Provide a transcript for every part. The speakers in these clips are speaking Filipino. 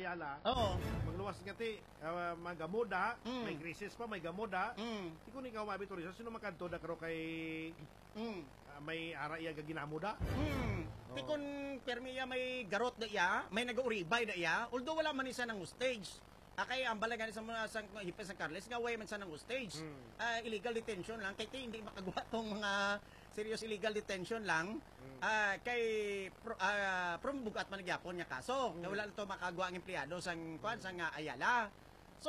Ayala. Oo. Magluwas nga ti, magamoda, may krisis pa, may gamoda. Di ko ni ikaw mabitorisa, sino makadto na karo kay may ara iya gaginamoda? Di kun permiya may garot na iya, may nag-uribay na iya, although wala man isa ng stage. Kaya ang balagan sa mga hipes ng Carles, nga way man sa ng stage. Illegal detention lang, kaya hindi makagawa tong mga serious illegal detention lang. Kay from bugat man nagyapon nga kaso. Kaya wala ito makagawa ang empleyado sa nga Ayala. So,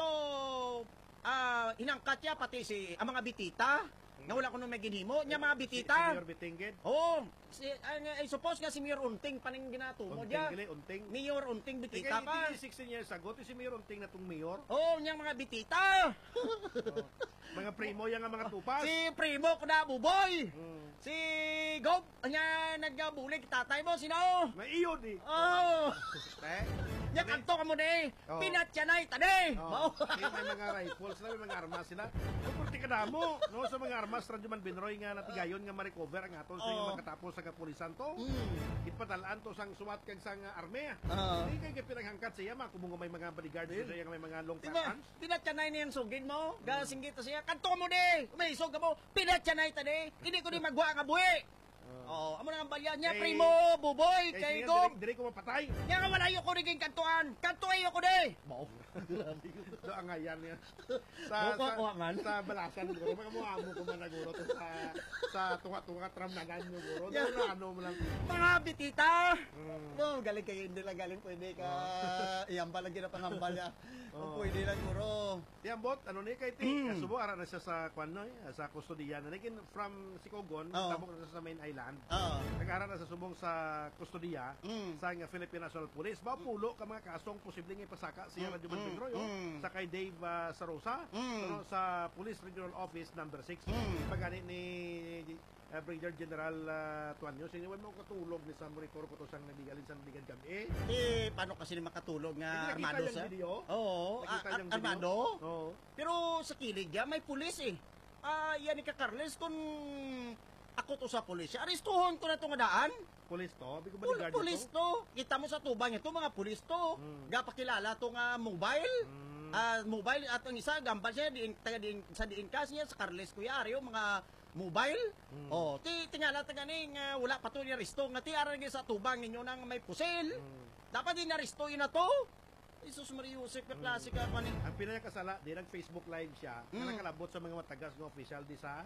inangkat niya pati ang mga bitita. Nga wala ko nung may ginhimo. Nya mga bitita. Si Mayor Bitinggid? Oo. I suppose nga si Mayor Unting paning ginatumo diya. Unting. Mayor Unting bitita pa. Hindi 16 years ago, si Mayor Unting na tong mayor. Oo, niyang mga bitita. Mga primo yang mga tupas. Si Primo kuda buboy. Si Gob, nya nagbulig tatay mo sino? May iyo di. Oh. Nya kanto ka mo ni. Pinatyanay tani. May mga rifles na, may mga armas sila. Purti ka na mo, no, sa mga armas Radyoman Binroy nga natigayon nga ma-recover ang aton sa mga katapos sa kapulisan to. Itpadalaan to sang suwat kag sang arme. Hindi kay pinaghangkat siya makumungo may mga bodyguard siya nga may mga long firearms. Pinatyanay niyang sugid mo. Gasinggit siya. Kanto mo ni. May isog ka mo. Pinatyanay tani. Hindi ko ni magwa nga buhi. Amo na ang balyan niya, Primo, Buboy, kay Gob. Dili ko mapatay. Nga nga wala ko rin kantuan. Kantuan ko di. Mau. Do ang ayan niya. Sa balasan guro, makamuamo ko man naguro to sa tunga-tunga tram na ganyo guro. Do ano mo lang. Mga bitita. No, galing kayo hindi lang galing pwede ka. Iyan pa lang ginapangambal niya. Pwede lang guro. Tiambot, ano ni kay ti? Subo ara na siya sa kwano, sa kustodiya na nikin from Sikogon, tabok na sa main island. Nag-aral na sa subong sa kustodiya sa Philippine National Police. Pulo ka mga kasong posibleng ipasaka siya Radyoman Pedroyo sa kay Dave Sarosa sa Police Regional Office number 6. Pagani ni Brigadier General Tuanyo, siniwan mo katulog ni sa Muricor po to sang nabigalin sa nabigan gabi. Paano kasi makatulog nga armado sa? Oo, armado. Pero sa kilig niya may pulis yan ni ka Carles kung ako to sa pulis. Aristuhon ko na itong daan. Pulis to? Pulis to. Kita mo sa tubang ito, mga pulis to. Gapakilala to nga mobile. Mobile at ang isa, gambal siya, sa diin kasi niya, sa Carles Kuya, ariyo, mga mobile. Tingala nga wala pa to ni Aristo. Nga tiaran sa tubang ninyo nang may pusil. Dapat din Aristo yun na to. Isus Mariusik na klasika pa ni. Ang pinakasala, di nag-Facebook live siya, na nakalabot sa mga matagas ng official di sa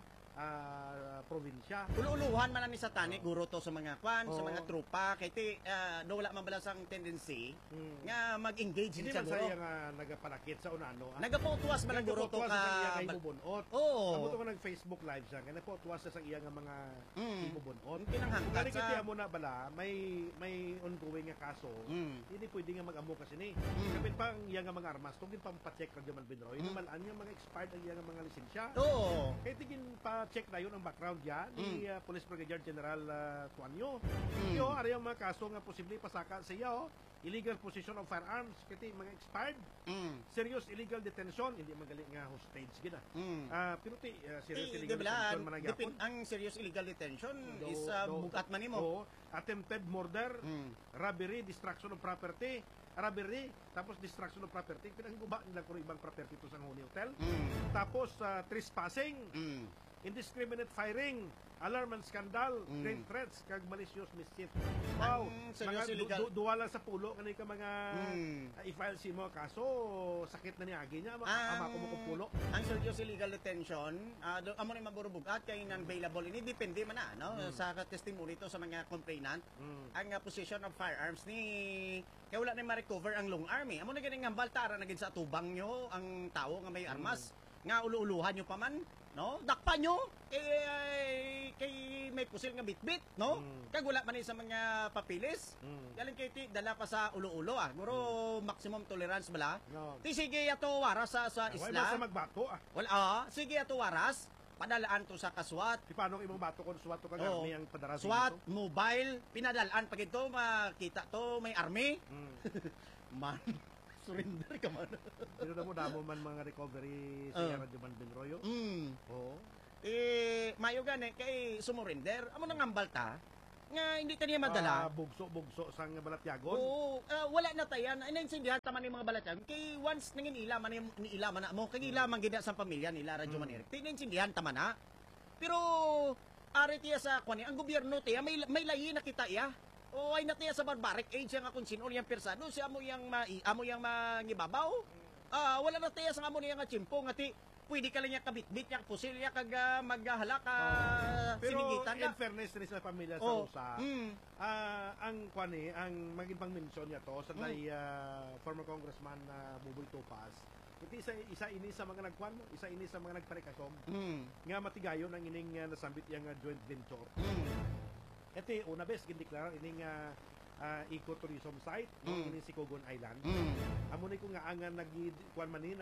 probinsya. Ulu-uluhan man ni Satani, guro to sa mga kwan, sa mga trupa, kay ti, wala man balasang tendency nga mag-engage hindi sa guro. Hindi man guro. saya nga nagapalakit sa unano. Nagapotuwas man ang guro to ka. Ibubunot. Amo to nga nag-Facebook live siya, nga nagpotuwas sa iya nga mga ibubunot. Pinanghangkat sa... Kaya mo na bala, may ongoing nga kaso, hindi pwede nga mag-amo kasi ni. Kapit pa ang iya nga mga armas, tugin pa pa-check Radyoman Binroy, naman yung mga expired ang iya nga mga lisensya. Kaya tigin pa-check na yun ang background niya ni Police Brigadier General Tuanyo. Iyo, ari ang mga kaso nga posible pasaka sa iyo, illegal possession of firearms, kaya mga expired, serious illegal detention, hindi magaling nga hostage gina. Pero serious illegal detention managyapon. Ang serious illegal detention is bugat man mo. Attempted murder, robbery, destruction of property, robbery, tapos destruction of property, pinangguba nila kung ibang property to sa Huni Hotel. Tapos trespassing, indiscriminate firing, alarm and scandal, grave threats, kag malicious mischief. Wow, mga duwala sa pulo kanay ka mga i-file si mo kaso sakit na ni agi niya ama ko mo pulo. Ang serious illegal detention, amo ni maburubugat kay non-bailable ini depende man sa testimony to sa mga complainant. Ang possession of firearms ni kay wala na ma-recover ang long arm. Amo na ganing ngambal tara na gid sa tubang nyo ang tao nga may armas. Nga ulu-uluhan nyo pa man, no? Dakpan nyo, kay may pusil nga bit-bit, no? Kag wala man sa mga papilis. Galing kay ti, dala pa sa ulo-ulo, Guro, maximum tolerance bala. Ti, sige ato waras sa isla. Wala sa magbato, Wala, sige ato waras. Padalaan to sa kaswat. Di paano imong bato kung SWAT to kag army ang padarasin SWAT, mobile, pinadalaan pag ito, makita to, may army. Man. Surrender ka man. Pero damo man mga recovery sa Radyoman Binroyo. Mayo gani kay sumurrender. Amo nang ngambal ta. nga hindi ta niya madala. Bugso sa nga balatyagon. Oo, wala na tayan. Inainsindihan taman yung mga balatyagon. Kay once nangin ilaman ni ilaman na mo, kay ilaman gida sa pamilya nila Radyo Maneric. Inainsindihan taman na. Pero ari tiya sa kwani ang gobyerno tiya may layi na kita iya. O ay na tiya sa barbaric age nga kung sino yang persado si amo yang mangibabaw. Wala na tiya sa amo niya nga chimpo nga ti pwede ka lang niya kabitbit niya pusil niya kag maghala ka siningitan in fairness rin sa pamilya sa Rosa. Ang kwani ang maging pang-mention niya to sa former congressman Buboy Topas. Iti isa ini sa mga nagkwan mo, isa ini sa mga nagparekasom. Nga matigayon ang ining nasambit yang joint venture. Iti una bes gindeklara ining ecotourism site no ini si Cogon Island. Amo ni ko nga ang nagkwan man ni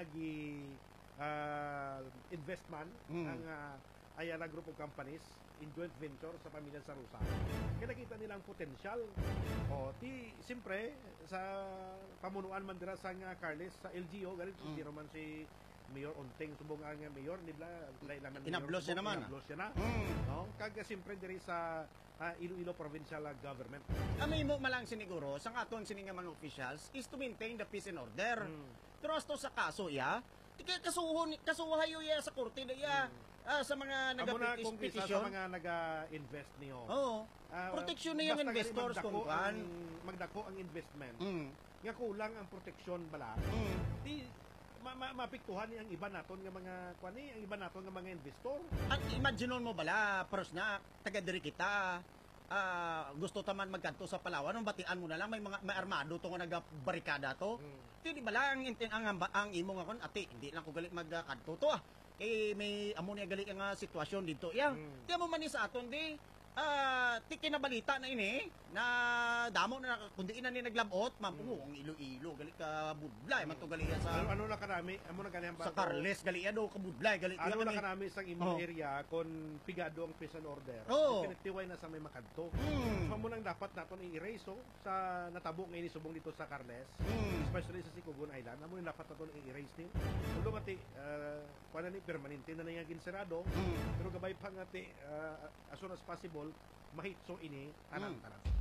investment ang Ayala Group of Companies in joint venture sa pamilya sa Rusa. Kaya nakita nilang potensyal. Siyempre, sa pamunuan man dira sa nga Carles, sa LGO, galit si Roman si Mayor Onteng, subong ang Mayor, nila, laman inablos siya naman. Inablos siya na. No? Kaga siyempre diri sa Iloilo Provincial Government. Amay mo malang siniguro, sa atong sininga mga officials, is to maintain the peace and order. Pero asto sa kaso, kasuhayo ya sa korte na sa mga nag-petition. Sa mga nag-invest niyo. Protection na yung investors kung kan. Magdako ang investment. Nga kulang ang protection bala. Di mapiktuhan ni ang iba naton nga mga ang iba naton nga mga investor. At imagine mo bala, pros na taga diri kita. Gusto taman magkanto sa Palawan, nung batian mo na lang may armado to nga nagabarikada to. Di ba lang ang imo nga kon ati hindi lang ko gali magkanto to may amo niya gali nga sitwasyon dito di mo man ni sa aton di ti kinabalita na ini na damo na kundi ina ni naglabot ang Iloilo gali ka budlay man to gali sa ano na kanami amo na kanami sa Carles gali do ka budlay gali ano na kanami sa imong area kon pigado ang peace and order pinitiway na sa may makadto so mo nang dapat naton i-erase sa natabo nga ini subong dito sa Carles especially sa Sicogon Island amo dapat naton i-erase ni ulo mati kuan ni permanente na nga ginsirado pero gabay pa nga ti as soon as possible mahitso ini tanan.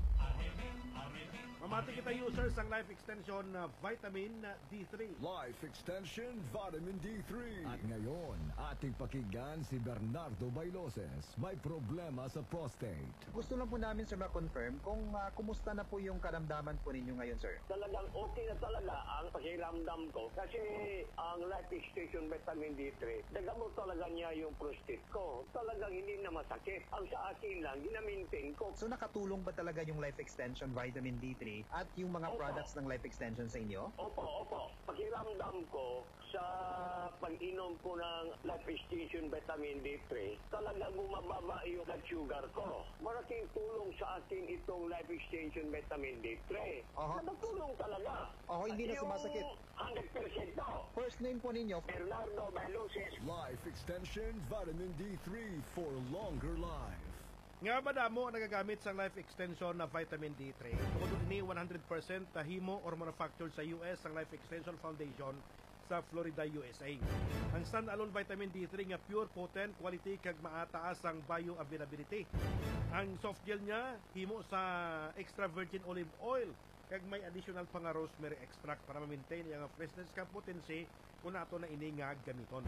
Mamati kita users ang life extension vitamin D3. Life extension vitamin D3. At ngayon, ating pakinggan si Bernardo Bailoses. May problema sa prostate. Gusto lang po namin sir ma-confirm kung kumusta na po yung karamdaman po ninyo ngayon sir. Talagang okay na talaga ang pakiramdam ko kasi ang life extension vitamin D3 nagamot talaga niya yung prostate ko. Talagang hindi na masakit. Ang sa akin lang, ginamintain ko. So nakatulong ba talaga yung life extension vitamin D3 at yung mga products ng life extension sa inyo? Opo. Pakiramdam ko sa pag-inom ko ng life extension vitamin D3, talagang bumababa yung blood sugar ko. Malaking tulong sa akin itong life extension vitamin D3. Nakatulong talaga. Hindi na sumasakit. 100% to. First name po ninyo? Bernardo Bailoses. Life extension vitamin D3 for longer life. Nga ba damo nagagamit sa life extension na vitamin D3? Tungkol ni 100% himo or manufactured sa US ang Life Extension Foundation sa Florida, USA. Ang standalone vitamin D3 nga pure, potent, quality kag maataas ang bioavailability. Ang soft gel niya himo sa extra virgin olive oil kag may additional pa nga rosemary extract para ma-maintain ang freshness kag potency kung ato na ini nga gamiton.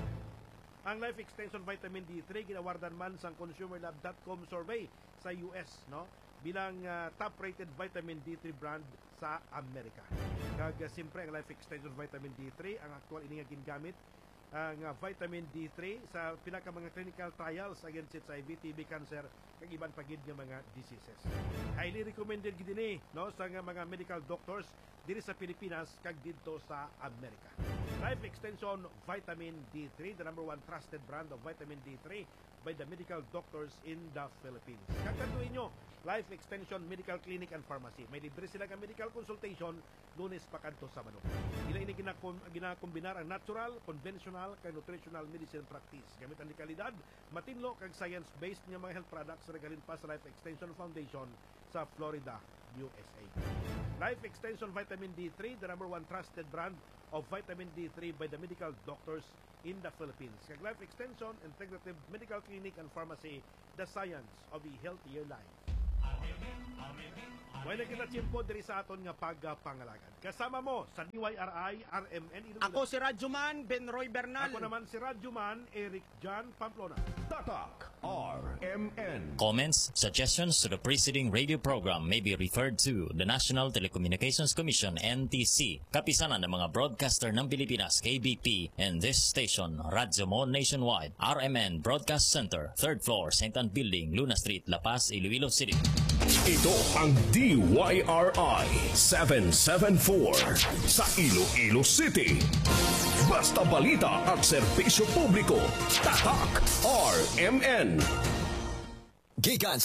Ang Life Extension Vitamin D3 ginawardan man sa ConsumerLab.com survey sa US bilang top-rated vitamin D3 brand sa Amerika. Kag siyempre ang Life Extension Vitamin D3 ang aktual ini nga gingamit ang vitamin D3 sa pinaka mga clinical trials against HIV, TB, cancer kag iban pagid nga mga diseases. Highly recommended gid ini sa mga medical doctors diri sa Pilipinas kag didto sa Amerika. Life Extension Vitamin D3, the number one trusted brand of vitamin D3 by the medical doctors in the Philippines. Kakantuin nyo, Life Extension Medical Clinic and Pharmacy. May libre sila ka medical consultation Lunes pa kadto sa Sabado. Ila ini ginakombinar ang natural, conventional, kag nutritional medicine practice. Gamit ang kalidad, matinlo kag science-based nga mga health products regalin pa sa Life Extension Foundation sa Florida, USA. Life Extension Vitamin D3, the number one trusted brand of vitamin D3 by the medical doctors in the Philippines. Kag Life Extension Integrative Medical Clinic and Pharmacy, the science of a healthier life. Wala kita tiyempo diri sa aton nga pagpangalagan. Kasama mo sa DYRI RMN Iloilo. Ako si Radyoman Benroy Bernal. Ako naman si Radyoman Eric John Pamplona. Tatak RMN. Comments, suggestions to the preceding radio program may be referred to the National Telecommunications Commission, NTC, kapisanan ng mga broadcaster ng Pilipinas, KBP, and this station, Radyo Mo Nationwide, RMN Broadcast Center, 3rd floor, St. Anne Building, Luna Street, La Paz, Iloilo City. Ito ang DYRI 774 sa Iloilo City. Basta balita at serbisyo publiko. Tatak RMN. Gikan